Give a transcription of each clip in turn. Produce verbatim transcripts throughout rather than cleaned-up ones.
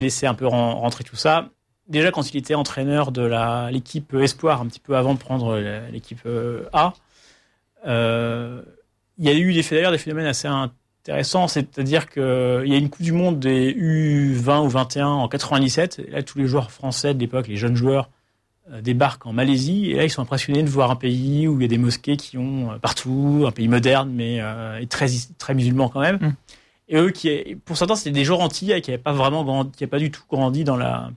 laissé un peu rentrer tout ça. Déjà, quand il était entraîneur de la, l'équipe Espoir, un petit peu avant de prendre l'équipe A, euh, il y a eu des, d'ailleurs des phénomènes assez intéressants, c'est-à-dire qu'il y a une Coupe du Monde des U vingt ou vingt et un en quatre-vingt-dix-sept, et là, tous les joueurs français de l'époque, les jeunes joueurs, euh, débarquent en Malaisie, et là, ils sont impressionnés de voir un pays où il y a des mosquées qui ont euh, partout, un pays moderne, mais euh, très, très musulman quand même. Mmh. Et eux, qui, pour certains, c'était des joueurs antillais qui n'avaient pas vraiment grandi, qui n'avaient pas du tout grandi dans la...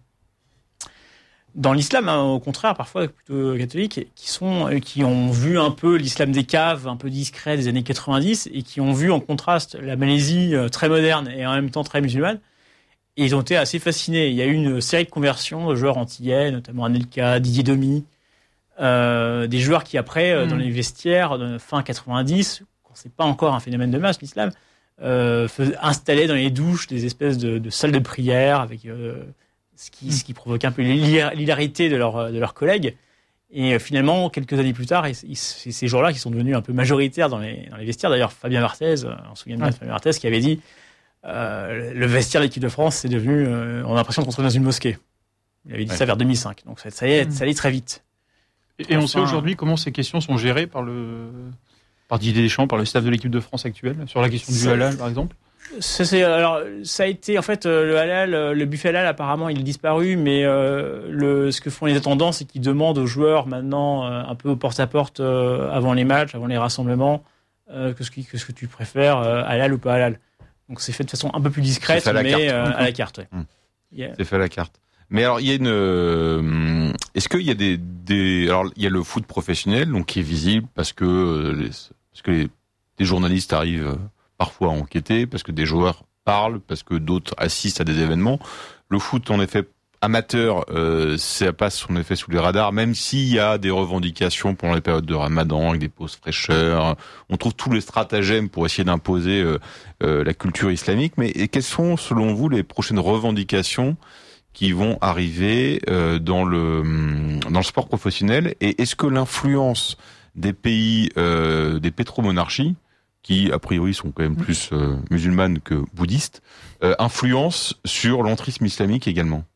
Dans l'islam, hein, au contraire, parfois plutôt catholiques, qui sont, qui ont vu un peu l'islam des caves, un peu discret des années quatre-vingt-dix, et qui ont vu en contraste la Malaisie euh, très moderne et en même temps très musulmane. Et ils ont été assez fascinés. Il y a eu une série de conversions de joueurs antillais, notamment Anelka, Didier Domi, euh, des joueurs qui après, euh, mmh. dans les vestiaires, de fin quatre-vingt-dix, quand c'est pas encore un phénomène de masse, l'islam, euh, installaient dans les douches des espèces de, de salles de prière avec euh, Ce qui, ce qui provoquait un peu l'hilarité de, leur, de leurs collègues. Et finalement, quelques années plus tard, ils, ils, c'est ces joueurs-là qui sont devenus un peu majoritaires dans les, dans les vestiaires. D'ailleurs, Fabien Barthez, on se souvient bien de Fabien Barthez, qui avait dit euh, le vestiaire de l'équipe de France, c'est devenu, euh, on a l'impression qu'on se retrouve dans une mosquée. Il avait dit ouais. ça vers deux mille cinq. Donc ça, ça, allait, ça allait très vite. Et, et enfin, on sait aujourd'hui comment ces questions sont gérées par, le, par Didier Deschamps, par le staff de l'équipe de France actuelle, sur la question du halal, par exemple. Ça, c'est, alors, ça a été, en fait, le halal, le buffet halal, apparemment, il est disparu, mais euh, le, ce que font les attendants, c'est qu'ils demandent aux joueurs, maintenant, euh, un peu porte-à-porte, euh, avant les matchs, avant les rassemblements, euh, que, ce qui, que ce que tu préfères, euh, halal ou pas halal. Donc, c'est fait de façon un peu plus discrète, mais carte, euh, à la carte. Ouais. Mmh. Yeah. C'est fait à la carte. Mais alors, il y a une... Euh, est-ce qu'il y a des, des... Alors, il y a le foot professionnel, donc qui est visible, parce que, les, parce que les, les journalistes arrivent... parfois enquêter, parce que des joueurs parlent, parce que d'autres assistent à des événements. Le foot, en effet, amateur, euh, ça passe en effet sous les radars, même s'il y a des revendications pendant les périodes de Ramadan, avec des pauses fraîcheurs. On trouve tous les stratagèmes pour essayer d'imposer euh, euh, la culture islamique. Mais et quelles sont, selon vous, les prochaines revendications qui vont arriver euh, dans le dans le sport professionnel? Et est-ce que l'influence des pays, euh, des pétromonarchies, qui a priori sont quand même plus euh, musulmanes que bouddhistes, euh, influencent sur l'entrisme islamique également?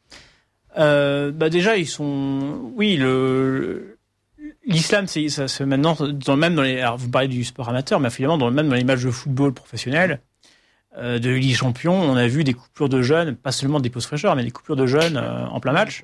euh, bah déjà ils sont, oui, le l'islam c'est ça c'est maintenant dans même dans les, alors vous parlez du sport amateur, mais finalement dans même dans les matchs de football professionnels, euh, de Ligue des Champions, on a vu des coupures de jeunes, pas seulement des pauses fraîcheurs, mais des coupures de jeunes euh, en plein match.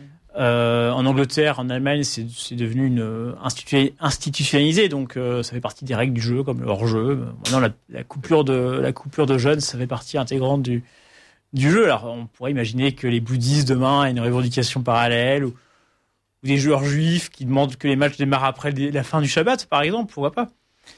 Euh, en Angleterre, en Allemagne, c'est, c'est devenu une institu- institutionnalisé, donc euh, ça fait partie des règles du jeu, comme le hors-jeu. Maintenant, la, la coupure de la coupure de jeunes, ça fait partie intégrante du du jeu. Alors, on pourrait imaginer que les bouddhistes demain aient une revendication parallèle, ou, ou des joueurs juifs qui demandent que les matchs démarrent après la fin du Shabbat, par exemple, pourquoi pas.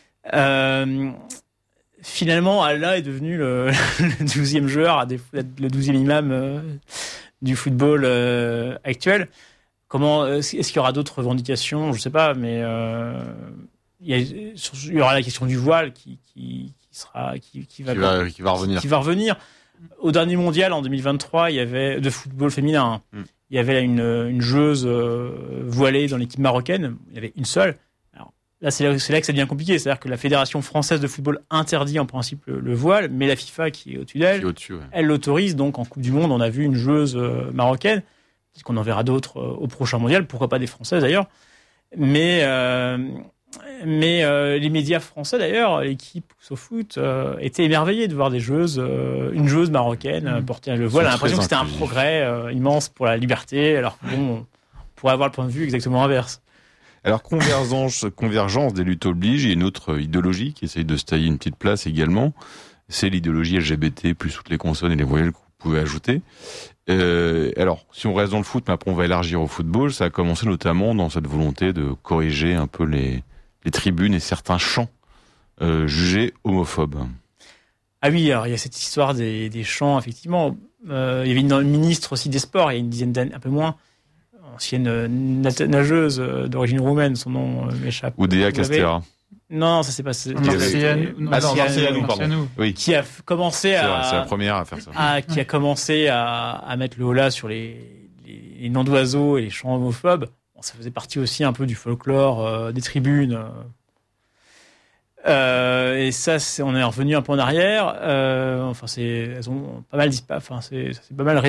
Euh, finalement, Allah est devenu le, le douzième joueur, à défaut d'être le douzième imam euh, du football euh, actuel. Comment est-ce qu'il y aura d'autres revendications? Je sais pas, mais euh, il, y a, il y aura la question du voile qui, qui, qui sera qui, qui va qui va, qui va revenir. Qui va revenir. Au dernier mondial en deux mille vingt-trois, il y avait de football féminin. Hein, mm. Il y avait une, une joueuse euh, voilée dans l'équipe marocaine. Il y avait une seule. Alors, là, c'est là, c'est là que ça devient compliqué. C'est-à-dire que la Fédération française de football interdit en principe le, le voile, mais la FIFA, qui est au-dessus d'elle, au-dessus, ouais. elle l'autorise. Donc, en Coupe du Monde, on a vu une joueuse euh, marocaine. Peut-être qu'on en verra d'autres euh, au prochain mondial. Pourquoi pas des Françaises, d'ailleurs. Mais, euh, mais euh, les médias français, d'ailleurs, l'équipe SoFoot, euh, étaient émerveillés de voir des joueuses, euh, une joueuse marocaine euh, porter le voile. On a l'impression que c'était un progrès euh, immense pour la liberté, alors que bon, on pourrait avoir le point de vue exactement inverse. Alors, convergence, convergence des luttes oblige, il y a une autre idéologie qui essaye de se tailler une petite place également. C'est l'idéologie L G B T, plus toutes les consonnes et les voyelles que vous pouvez ajouter. Euh, alors, si on reste dans le foot, mais après on va élargir au football, ça a commencé notamment dans cette volonté de corriger un peu les, les tribunes et certains chants euh, jugés homophobes. Ah oui, alors il y a cette histoire des, des chants, effectivement. Euh, il y avait une ministre aussi des Sports, il y a une dizaine d'années, un peu moins, ancienne nageuse d'origine roumaine, son nom m'échappe. Oudéa Castéra. Non, ça c'est pas. C'est, Marcianou, ah non, Marcianou, pardon. Oui. Qui a commencé à. C'est, vrai, c'est la première à faire ça. À, qui a commencé à, à mettre le holà sur les, les, les noms d'oiseaux et les chants homophobes. Bon, ça faisait partie aussi un peu du folklore euh, des tribunes. Euh, et ça, c'est, on est revenu un peu en arrière. Euh, enfin, c'est, elles ont pas mal disparu. Enfin, c'est, c'est pas mal